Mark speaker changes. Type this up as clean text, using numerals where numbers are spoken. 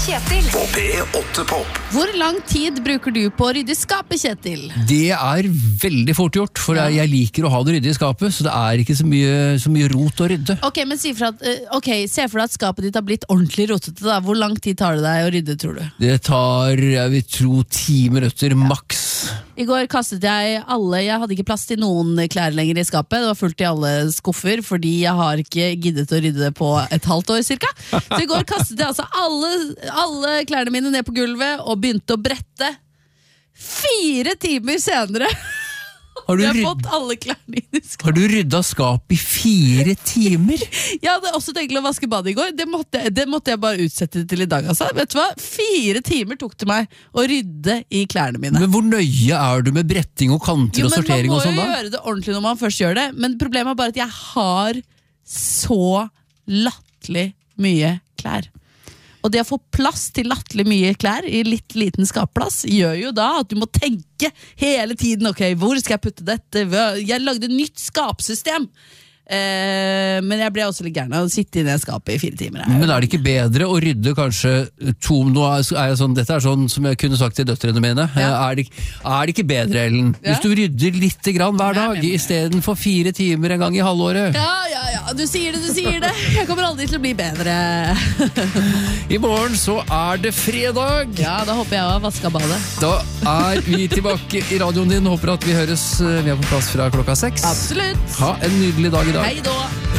Speaker 1: Kjetil.
Speaker 2: På P8 Pop.
Speaker 3: Hvor lang tid bruker du på å rydde skapet, Kjetil?
Speaker 4: Det er veldig fort gjort, for jeg liker å ha det ryddig i skapet, så det er ikke så mye rot å rydde.
Speaker 3: Ok, men se for deg at skapet ditt har blitt ordentlig rotete da. Hvor lang tid tar det deg å rydde, tror du?
Speaker 4: Det tar, jeg vil tro, 10 minutter maks.
Speaker 3: I går kastet jeg hadde ikke plass til noen klær lenger i skapet. Det var fullt i alle skuffer, fordi jeg har ikke giddet å rydde det på et halvt år cirka. Så i går kastet jeg altså alle klærne mine ned på gulvet og begynte å brette. 4 timer senere jeg har fått alle klærne inn i skapet.
Speaker 4: Har du rydda skap i 4 timer?
Speaker 3: Jeg hadde også tenkt å vaske badet i går. Det måtte jeg bare utsette til i dag, altså. Vet du hva? 4 timer tok det meg å rydde i klærne mine.
Speaker 4: Men hvor nøye er du med bretting og kanter og sortering og sånn da?
Speaker 3: Man må jo gjøre det ordentlig når man først gjør det. Men problemet er bare at jeg har så latterlig mye klær. Og det å få plass til latterlig mye klær i litt liten skapplass gjør jo da at du må tenke hele tiden, ok, hvor skal jeg putte dette? Jeg lagde nytt skapsystem. Men jeg ble også litt gæren av å sitte i det skapet i 4 timer.
Speaker 4: Men er det ikke bedre å rydde kanskje dette er sånn som jeg kunne sagt til døtrene mine. Er det ikke bedre, Ellen? Hvis du rydder litt grann hver dag i stedet for 4 timer en gang i halvåret.
Speaker 3: Ja, du sier det. Jeg kommer aldri til å bli bedre.
Speaker 4: I morgen så er det fredag.
Speaker 3: Ja, da håper jeg å ha vasket badet.
Speaker 4: Da er vi tilbake i radioen din. Håper at vi høres. Vi er på plass fra klokka 6.
Speaker 3: Absolutt.
Speaker 4: Ha en nydelig dag i dag.
Speaker 3: Hei da.